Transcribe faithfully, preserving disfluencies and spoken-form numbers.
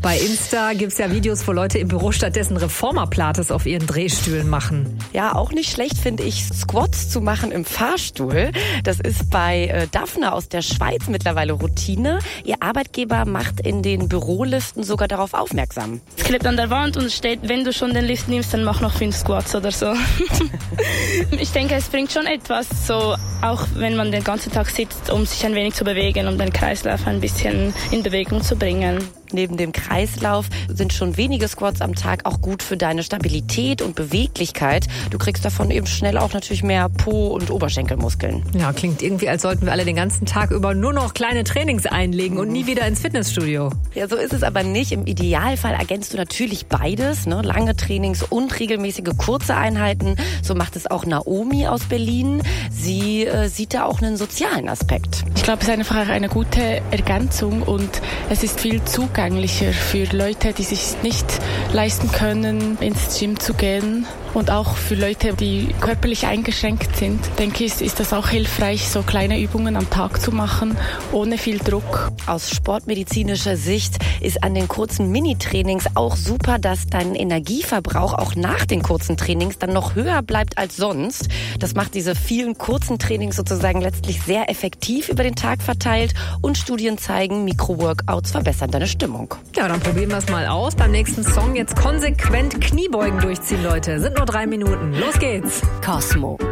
Bei Insta gibt's ja Videos, wo Leute im Büro stattdessen Reformer-Pilates auf ihren Drehstühlen machen. Ja, auch nicht schlecht finde ich, Squats zu machen im Fahrstuhl. Das ist bei äh, Daphne aus der Schweiz mittlerweile Routine. Ihr Arbeitgeber macht in den Bürolisten sogar darauf aufmerksam. Es klebt an der Wand und steht, wenn du schon den Lift nimmst, dann mach noch fünf Squats oder so. Ich denke, es bringt schon etwas, so auch wenn man den ganzen Tag sitzt, um sich ein wenig zu bewegen, um den Kreislauf ein bisschen in Bewegung zu bringen. Neben dem Kreislauf sind schon wenige Squats am Tag auch gut für deine Stabilität und Beweglichkeit. Du kriegst davon eben schnell auch natürlich mehr Po- und Oberschenkelmuskeln. Ja, klingt irgendwie, als sollten wir alle den ganzen Tag über nur noch kleine Trainings einlegen und nie wieder ins Fitnessstudio. Ja, so ist es aber nicht. Im Idealfall ergänzt du natürlich beides, ne? Lange Trainings und regelmäßige kurze Einheiten. So macht es auch Naomi aus Berlin. Sie äh, sieht da auch einen sozialen Aspekt. Ich glaube, es ist einfach eine gute Ergänzung und es ist viel zugänglicher für Leute, die sich nicht leisten können, ins Gym zu gehen. Und auch für Leute, die körperlich eingeschränkt sind, denke ich, ist das auch hilfreich, so kleine Übungen am Tag zu machen, ohne viel Druck. Aus sportmedizinischer Sicht ist an den kurzen Mini-Trainings auch super, dass dein Energieverbrauch auch nach den kurzen Trainings dann noch höher bleibt als sonst. Das macht diese vielen kurzen Trainings sozusagen letztlich sehr effektiv über den Tag verteilt und Studien zeigen, Mikro-Workouts verbessern deine Stimmung. Ja, dann probieren wir es mal aus. Beim nächsten Song jetzt konsequent Kniebeugen durchziehen, Leute. Sind nur drei Minuten. Los geht's. Cosmo.